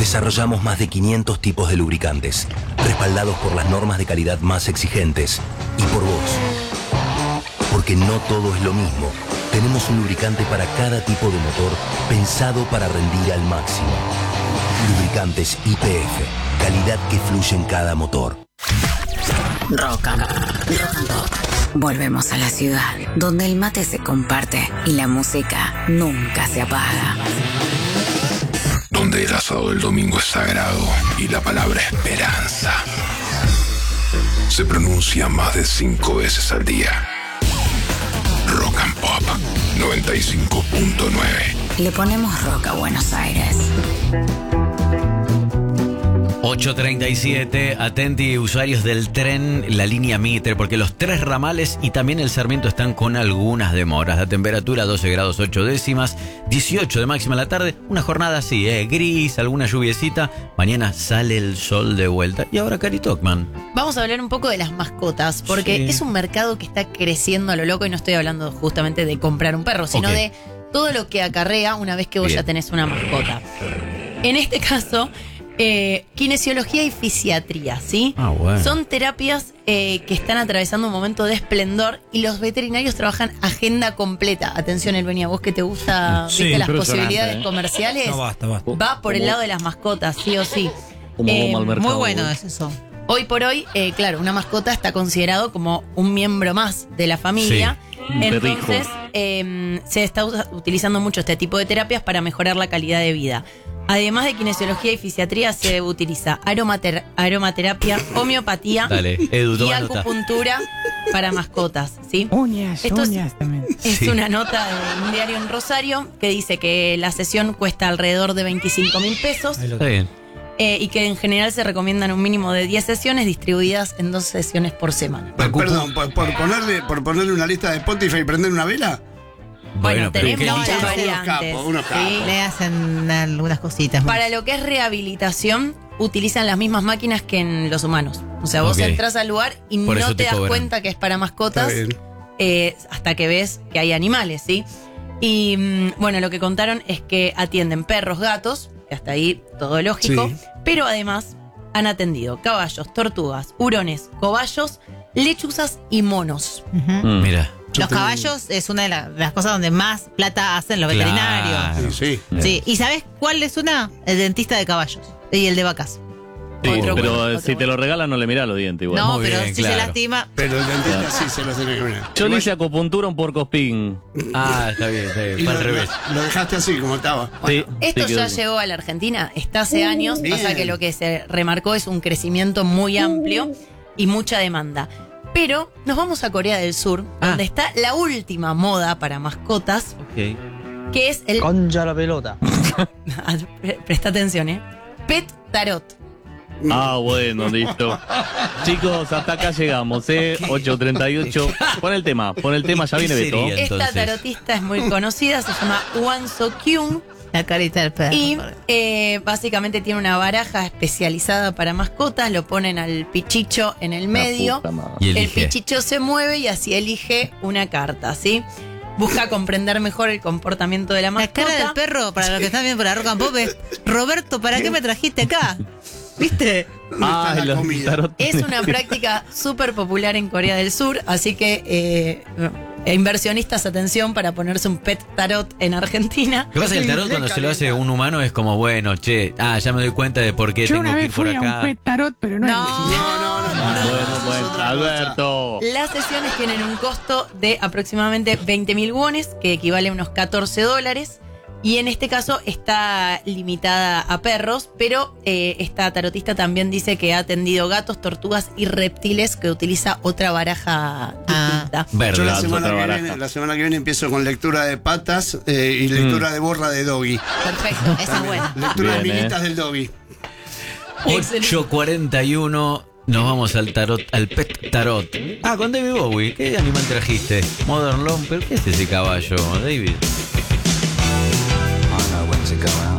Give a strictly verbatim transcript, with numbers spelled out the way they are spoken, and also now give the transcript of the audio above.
Desarrollamos más de quinientos tipos de lubricantes, respaldados por las normas de calidad más exigentes y por vos. Porque no todo es lo mismo. Tenemos un lubricante para cada tipo de motor pensado para rendir al máximo. Lubricantes Y P F, calidad que fluye en cada motor. Rock and, rock and Pop. Volvemos a la ciudad, donde el mate se comparte y la música nunca se apaga. Donde el asado del domingo es sagrado y la palabra esperanza se pronuncia más de cinco veces al día. Rock and Pop noventa y cinco punto nueve. Le ponemos rock a Buenos Aires. ocho treinta y siete, atenti usuarios del tren, la línea Mitre, porque los tres ramales y también el Sarmiento están con algunas demoras. La temperatura doce grados ocho décimas, dieciocho de máxima en la tarde, una jornada así, eh, gris, alguna lluviecita. Mañana sale el sol de vuelta. Y ahora Cari Tocman. Vamos a hablar un poco de las mascotas, porque Sí. es un mercado que está creciendo a lo loco y no estoy hablando justamente de comprar un perro, sino Ok. de todo lo que acarrea una vez que vos Bien. ya tenés una mascota. En este caso, eh, kinesiología y fisiatría, ¿sí? Ah, bueno. Son terapias eh, que están atravesando un momento de esplendor y los veterinarios trabajan agenda completa. Atención, Elvenia, vos que te gusta, Sí, viste las impresionante, posibilidades eh. comerciales, No, basta, basta. va por el lado de las mascotas, sí o sí. Como Eh, vamos al mercado. Muy bueno es eso. Hoy por hoy, eh, claro, una mascota está considerado como un miembro más de la familia. Un Entonces, eh, se está usa- utilizando mucho este tipo de terapias para mejorar la calidad de vida. Además de kinesiología y fisiatría, se utiliza aromater- aromaterapia, homeopatía Dale, Edu, y toma nota. acupuntura para mascotas, ¿sí? Uñas, Esto es- uñas también. Es Sí. una nota de un diario en Rosario que dice que la sesión cuesta alrededor de veinticinco mil pesos. Ahí lo Está bien. Eh, y que en general se recomiendan un mínimo de diez sesiones distribuidas en dos sesiones por semana. Per- Perdón, por, por ponerle, por ponerle una lista de Spotify y prender una vela. Bueno, pero tenemos qué muchas lindo. Unos variantes. capos, unos ¿sí? capos. Le hacen algunas cositas. Para lo que es rehabilitación, utilizan las mismas máquinas que en los humanos. O sea, vos Ok. entras al lugar y Por no eso te, te das cobran. cuenta que es para mascotas Está bien. eh, hasta que ves que hay animales, ¿sí? Y mm, bueno, lo que contaron es que atienden perros, gatos, que hasta ahí todo lógico, Sí. pero además han atendido caballos, tortugas, hurones, cobayos, lechuzas y monos. Ujú. Mm. Mira. Los caballos es una de, la- de las cosas donde más plata hacen los Claro. veterinarios. Sí, sí. Sí. ¿Y sabes cuál es una? El dentista de caballos y el de vacas. Sí, Otro pero bueno, eh, otro si te bueno. lo regalan no le mirás los dientes igual. No, Muy pero bien, si se claro. lastima. Pero el dentista sí se lo tiene que ver. Yo le hice acupuntura a un puercoespín. Ah, está bien, está bien. Y Fue lo, al revés. lo dejaste así como estaba. Sí, Esto sí, ya quedó- llegó a la Argentina, está hace años, bien. pasa que lo que se remarcó es un crecimiento muy amplio y mucha demanda. Pero nos vamos a Corea del Sur, Ah. donde está la última moda para mascotas, Ok. que es el... Concha la pelota. Pre- Presta atención, ¿eh? Pet Tarot. Ah, bueno, listo. Chicos, hasta acá llegamos, ¿eh? ocho treinta y ocho. Pon el tema, pon el tema, ya ¿Qué viene Beto. sería? Esta Entonces. tarotista es muy conocida, se llama Won So-kyung. La carita del perro. Y eh, básicamente tiene una baraja especializada para mascotas, lo ponen al pichicho en el medio. puta madre. Y El elige. pichicho se mueve y así elige una carta, ¿sí? Busca comprender mejor el comportamiento de la La mascota. cara del perro, para los que están viendo por la Rock and Pop, es Roberto, ¿para qué me trajiste acá? ¿Viste? ¿Dónde está Ay, la los comida? tarot. Es una práctica súper popular en Corea del Sur, así que eh, inversionistas, atención para ponerse un pet tarot en Argentina. Lo que pasa es que el tarot cuando se lo hace un humano es como, bueno, che, ah, ya me doy cuenta de por qué Yo tengo una que vez ir por fui a acá. un pet tarot, pero no, No. es- No, no, no. no, Bueno, eso es bueno, otra Alberto. Las sesiones tienen un costo de aproximadamente veinte mil wones, que equivale a unos catorce dólares. Y en este caso está limitada a perros, pero eh, esta tarotista también dice que ha atendido gatos, tortugas y reptiles, que utiliza otra baraja distinta. Verde. Yo la Gato, semana, otra que baraja. viene, la semana que viene empiezo con lectura de patas eh, y lectura de borra de doggy. Perfecto, esa es buena. Lectura de Bien, minitas eh. del doggy. ocho cuarenta y uno, nos vamos al tarot, al pet tarot. Ah, con David Bowie. ¿Qué animal trajiste? Modern Lomper. ¿Qué es ese caballo, David? On our whimsical